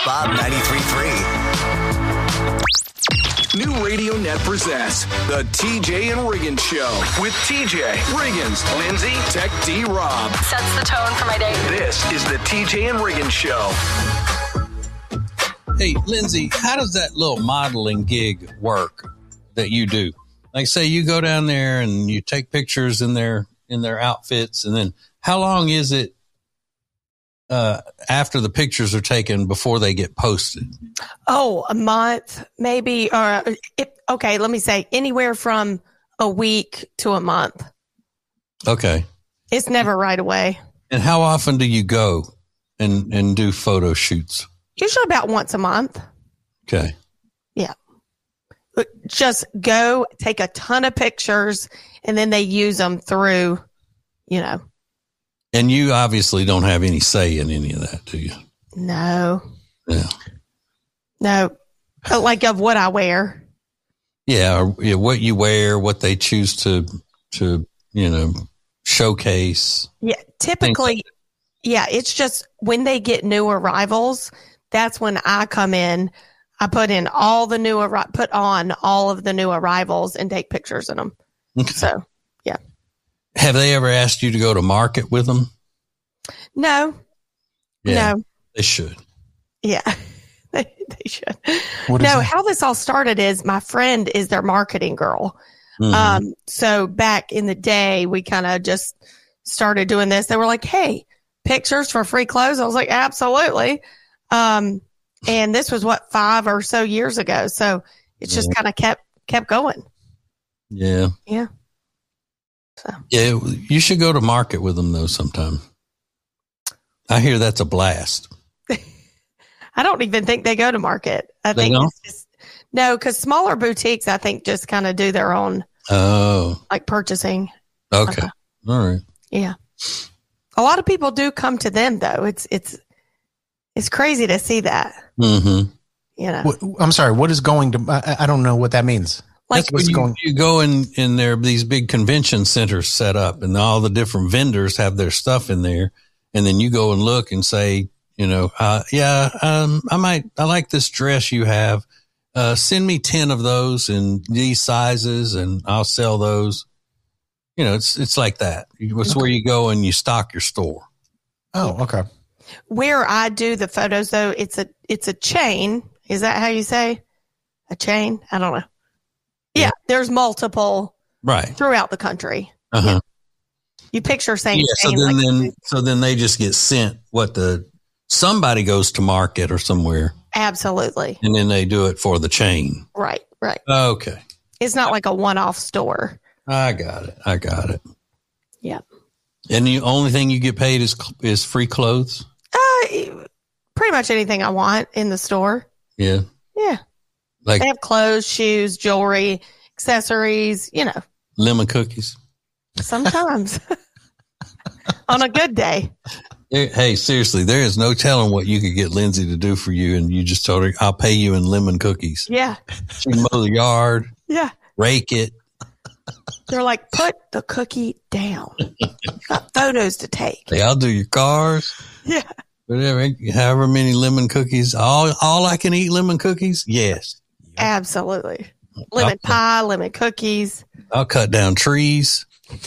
Bob 93.3. New Radio Net presents the TJ and Riggins Show with TJ, Riggins, Lindsay, Tech D Rob. Sets the tone for my day. This is the TJ and Riggins Show. Hey, Lindsay, how does that little modeling gig work that you do? Like, say you go down there and you take pictures in their outfits, and then how long is it after the pictures are taken before they get posted? Oh, a month, maybe. Or okay, let me say anywhere from a week to a month. Okay. It's never right away. And how often do you go and do photo shoots? Usually about once a month. Okay. Yeah. Just go take a ton of pictures, and then they use them through, And you obviously don't have any say in any of that, do you? No. Yeah. No. Like of what I wear. Yeah, what you wear, what they choose to showcase. Yeah. Typically, it's just when they get new arrivals, that's when I come in. I put on all of the new arrivals and take pictures of them. Okay. So, yeah. Have they ever asked you to go to market with them? No. Yeah, no. They should. Yeah, they should. How this all started is my friend is their marketing girl. Mm-hmm. So back in the day, we kind of just started doing this. They were like, hey, pictures for free clothes. I was like, absolutely. And this was 5 or so years ago. So it's just kind of kept going. Yeah. Yeah. So. Yeah. You should go to market with them though sometime. I hear that's a blast. I don't even think they go to market. I they think don't? it's just, no, because smaller boutiques, I think, just kind of do their own purchasing. Okay. All right. Yeah. A lot of people do come to them though. It's crazy to see that. Mm-hmm. I'm sorry. What is going to? I don't know what that means. Like you go in there, these big convention centers set up, and all the different vendors have their stuff in there, and then you go and look and say, I like this dress you have. Send me 10 of those in these sizes, and I'll sell those. It's like that. It's where you go and you stock your store. Oh, okay. Where I do the photos, though, it's a chain. Is that how you say a chain? I don't know. Yeah, there's multiple throughout the country. Uh-huh. Yeah. You picture saying so then they just get sent somebody goes to market or somewhere. Absolutely. And then they do it for the chain. Right. Okay. It's not like a one-off store. I got it. Yeah. And the only thing you get paid is free clothes? Pretty much anything I want in the store. Yeah. Yeah. Like they have clothes, shoes, jewelry, accessories, Lemon cookies. Sometimes. On a good day. Hey, seriously, there is no telling what you could get Lindsay to do for you, and you just told her, I'll pay you in lemon cookies. Yeah. She mow the yard. Yeah. Rake it. They're like, put the cookie down. Got photos to take. Hey, I'll do your cars. Yeah. Whatever, however many lemon cookies. All I can eat lemon cookies? Yes. Absolutely. Lemon pie, lemon cookies. I'll cut down trees.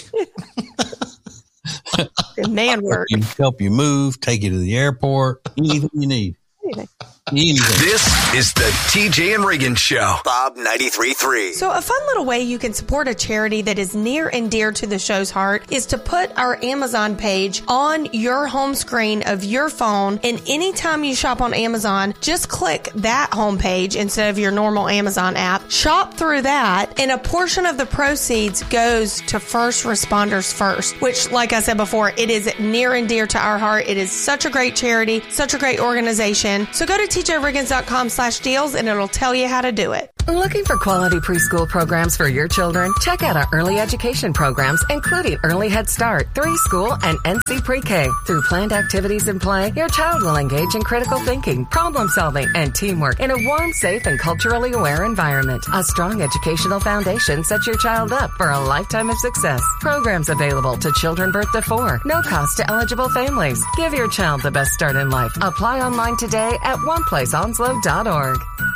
Man work. Help you move, take you to the airport, anything you need. Anything. This is the TJ and Riggins Show. Bob 93.3. So a fun little way you can support a charity that is near and dear to the show's heart is to put our Amazon page on your home screen of your phone. And anytime you shop on Amazon, just click that homepage instead of your normal Amazon app. Shop through that, and a portion of the proceeds goes to first responders first, which, like I said before, it is near and dear to our heart. It is such a great charity, such a great organization. So go to tjriggins.com/deals and it'll tell you how to do it. Looking for quality preschool programs for your children? Check out our early education programs, including Early Head Start, 3-School, and NC Pre-K. Through planned activities and play, your child will engage in critical thinking, problem solving, and teamwork in a warm, safe, and culturally aware environment. A strong educational foundation sets your child up for a lifetime of success. Programs available to children birth to 4. No cost to eligible families. Give your child the best start in life. Apply online today at oneplaceonslow.org.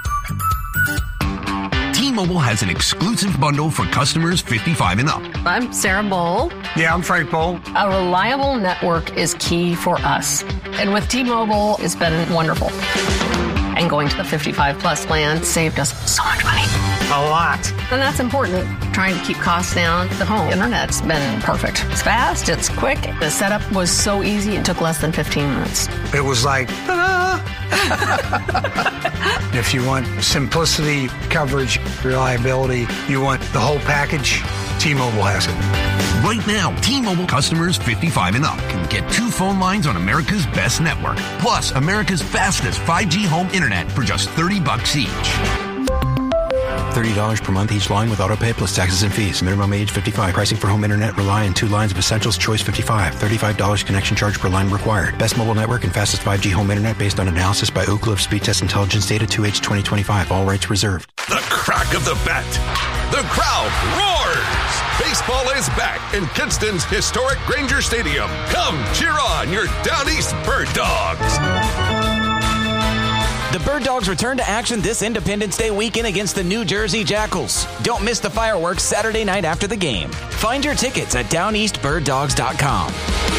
T-Mobile has an exclusive bundle for customers 55 and up. I'm Sarah Bowl. Yeah, I'm Frank Bowl. A reliable network is key for us. And with T-Mobile, it's been wonderful. And going to the 55 plus plan saved us so much money. A lot. And that's important. Trying to keep costs down. The home internet's been perfect. It's fast, it's quick. The setup was so easy, it took less than 15 minutes. It was like, if you want simplicity, coverage, reliability, you want the whole package, T-Mobile has it. Right now, T-Mobile customers 55 and up can get 2 phone lines on America's best network, plus America's fastest 5G home internet for just $30 each. $30 per month each line with autopay plus taxes and fees. Minimum age 55. Pricing for home internet rely on 2 lines of Essentials Choice 55. $35 connection charge per line required. Best mobile network and fastest 5G home internet based on analysis by Ookla of Speed Test Intelligence data 2H 2025. All rights reserved. The crack of the bat. The crowd roars. Baseball is back in Kinston's historic Granger Stadium. Come cheer on your Down East Bird Dogs. The Bird Dogs return to action this Independence Day weekend against the New Jersey Jackals. Don't miss the fireworks Saturday night after the game. Find your tickets at downeastbirddogs.com.